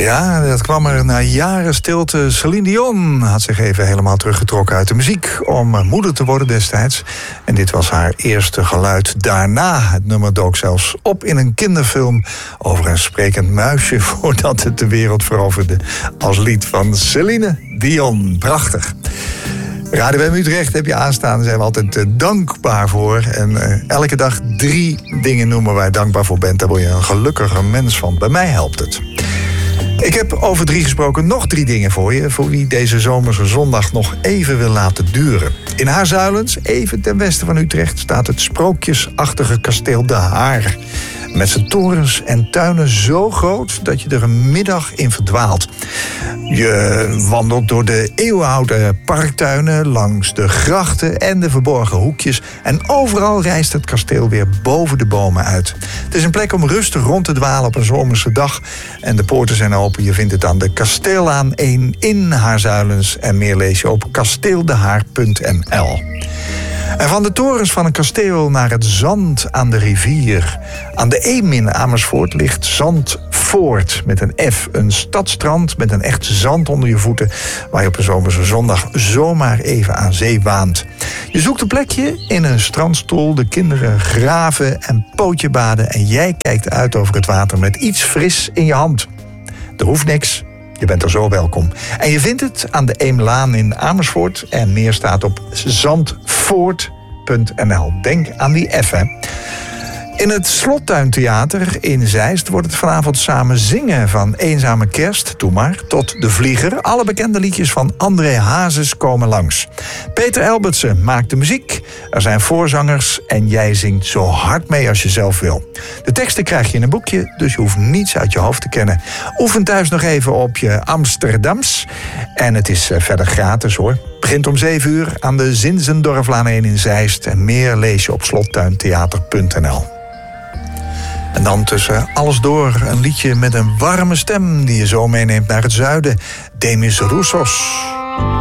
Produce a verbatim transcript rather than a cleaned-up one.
Ja, dat kwam er na jaren stilte. Celine Dion had zich even helemaal teruggetrokken uit de muziek om moeder te worden destijds. En dit was haar eerste geluid daarna. Het nummer dook zelfs op in een kinderfilm over een sprekend muisje voordat het de wereld veroverde. Als lied van Celine Dion. Prachtig. Radio M Utrecht heb je aanstaan, daar zijn we altijd uh, dankbaar voor. En uh, elke dag drie dingen noemen waar je dankbaar voor bent. Daar word je een gelukkiger mens van. Bij mij helpt het. Ik heb over drie gesproken nog drie dingen voor je, voor wie deze zomerse zondag nog even wil laten duren. In Haarzuilens, even ten westen van Utrecht, staat het sprookjesachtige kasteel De Haar. Met zijn torens en tuinen zo groot dat je er een middag in verdwaalt. Je wandelt door de eeuwenoude parktuinen, langs de grachten en de verborgen hoekjes. En overal rijst het kasteel weer boven de bomen uit. Het is een plek om rustig rond te dwalen op een zomerse dag. En de poorten zijn open. Je vindt het aan de Kasteelaan één in Haarzuilens. En meer lees je op kasteeldehaar punt n l. En van de torens van een kasteel naar het zand aan de rivier. Aan de Eem in Amersfoort ligt Zandvoort met een F. Een stadstrand met een echt zand onder je voeten, waar je op een zomerse zondag zomaar even aan zee waant. Je zoekt een plekje in een strandstoel, de kinderen graven en pootje baden en jij kijkt uit over het water met iets fris in je hand. Er hoeft niks. Je bent er zo welkom. En je vindt het aan de Eemlaan in Amersfoort. En meer staat op zandvoort punt n l. Denk aan die F, hè. In het Slottuintheater in Zeist wordt het vanavond samen zingen. Van Eenzame Kerst, doe maar, tot De Vlieger. Alle bekende liedjes van André Hazes komen langs. Peter Elbertsen maakt de muziek. Er zijn voorzangers en jij zingt zo hard mee als je zelf wil. De teksten krijg je in een boekje, dus je hoeft niets uit je hoofd te kennen. Oefen thuis nog even op je Amsterdams. En het is verder gratis, hoor. Begint om zeven uur aan de Zinzendorflaan één in Zeist. En meer lees je op slottuintheater punt n l. En dan tussen alles door een liedje met een warme stem die je zo meeneemt naar het zuiden. Demis Roussos.